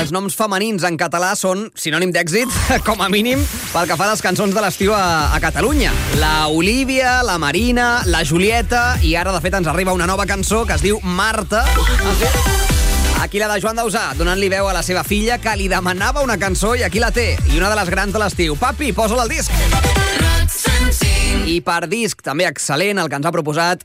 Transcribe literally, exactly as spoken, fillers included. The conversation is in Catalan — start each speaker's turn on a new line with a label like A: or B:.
A: els noms femenins en català són sinònim d'èxit, com a mínim, pel que fa a les cançons de l'estiu a, a Catalunya. La Olívia, la Marina, la Julieta, i ara, de fet, ens arriba una nova cançó que es diu Marta. Aquí la de Joan Dausà, donant-li veu a la seva filla, que li demanava una cançó i aquí la té. I una de les grans de l'estiu. Papi, posa-la al disc. I per disc, també excel·lent, el que ens ha proposat